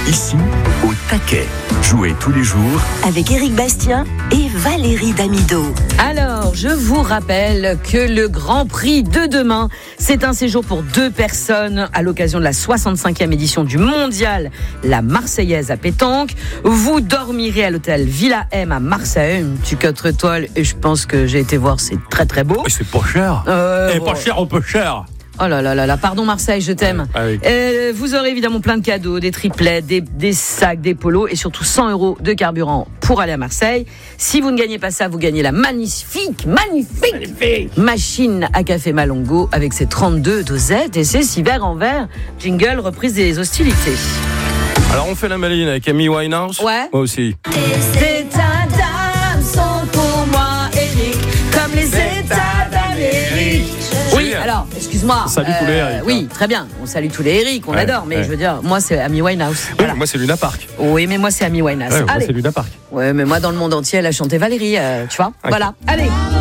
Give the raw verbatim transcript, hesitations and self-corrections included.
Ici, au taquet. Jouez tous les jours avec Éric Bastien et Valérie Damido. Alors, je vous rappelle que le Grand Prix de demain, c'est un séjour pour deux personnes à l'occasion de la soixante-cinquième édition du Mondial, la Marseillaise à pétanque. Vous dormirez à l'hôtel Villa M à Marseille, une petite quatre étoiles, et je pense que j'ai été voir, c'est très très beau. Et c'est pas cher. Euh, Et bon. pas cher, un peu cher. Oh là là là là, pardon Marseille, je t'aime. Ah oui. Euh, vous aurez évidemment plein de cadeaux, des triplets, des, des sacs, des polos et surtout cent euros de carburant pour aller à Marseille. Si vous ne gagnez pas ça, vous gagnez la magnifique, magnifique, magnifique. machine à café Malongo avec ses trente-deux dosettes et ses six verres en verre. Jingle, reprise des hostilités. Alors on fait la maline avec Amy Winehouse. Ouais. Moi aussi. Les états d'âme sont pour moi, Eric, comme les états d'Amérique. Oui, alors, excuse-moi. On salue tous les Eric, Oui, très bien. On salue tous les Eric, on Ouais, adore. Mais ouais. je veux dire, moi, c'est Amy Winehouse. Oui, Voilà. moi c'est Luna Park. Oui, mais moi, c'est Amy Winehouse. Ouais, moi Allez. c'est Luna Park. Ouais, mais moi, dans le monde entier, elle a chanté Valérie, euh, tu vois. Okay. Voilà. Allez.